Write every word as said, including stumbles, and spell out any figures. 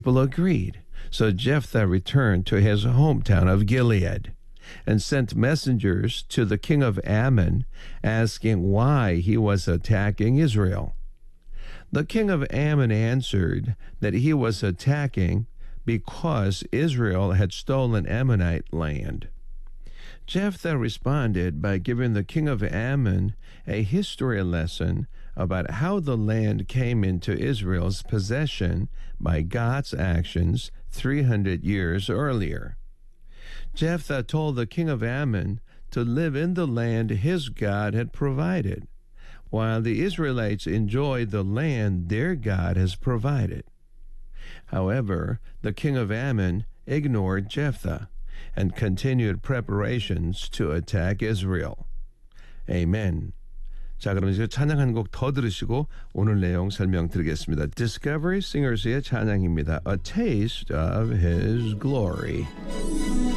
People agreed. So Jephthah returned to his hometown of Gilead and sent messengers to the king of Ammon asking why he was attacking Israel. The king of Ammon answered that he was attacking because Israel had stolen Ammonite land. Jephthah responded by giving the king of Ammon a history lesson about how the land came into Israel's possession by God's actions three hundred years earlier. Jephthah told the king of Ammon to live in the land his God had provided, while the Israelites enjoyed the land their God has provided. However, the king of Ammon ignored Jephthah and continued preparations to attack Israel. Amen. 자, 그럼 이제 찬양 한 곡 더 들으시고 오늘 내용 설명드리겠습니다. Discovery Singers의 찬양입니다. A Taste of His Glory.